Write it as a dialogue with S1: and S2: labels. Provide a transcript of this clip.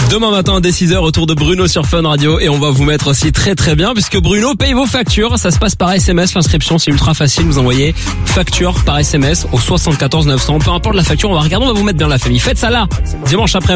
S1: Demain matin dès 6h, autour de Bruno sur Fun Radio, et on va vous mettre aussi très très bien puisque Bruno paye vos factures. Ça se passe par SMS, l'inscription c'est ultra facile, vous envoyez facture par SMS au 74 900. Peu importe la facture, on va regarder, on va vous mettre bien la famille. Faites ça là, dimanche après-midi.